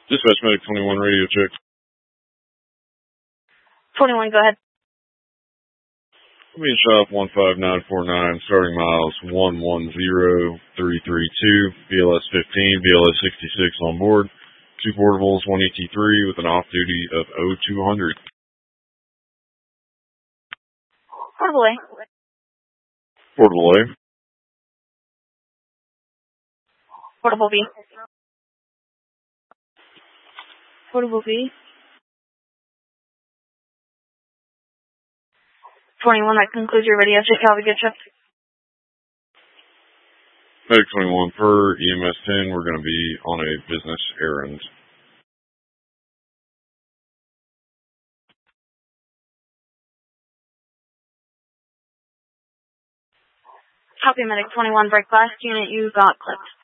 Dispatch Medic 21 radio check. 21, go ahead. Being shop 15949, starting miles 110332, BLS 15, BLS 66 on board. 2 portables, 1 ET3 with an off duty of 0200. Portable A. Portable A. Portable B. Portable B. 21, that concludes your radio check. Have a good trip. Medic 21, per EMS 10, we're going to be on a business errand. Copy, Medic 21, break last unit, you got clipped.